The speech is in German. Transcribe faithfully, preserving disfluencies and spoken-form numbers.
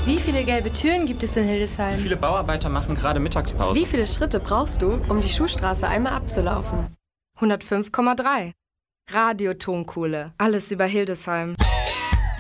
Wie viele gelbe Türen gibt es in Hildesheim? Wie viele Bauarbeiter machen gerade Mittagspause? Wie viele Schritte brauchst du, um die Schuhstraße einmal abzulaufen? hundertfünf Komma drei. Radio Tonkohle. Alles über Hildesheim.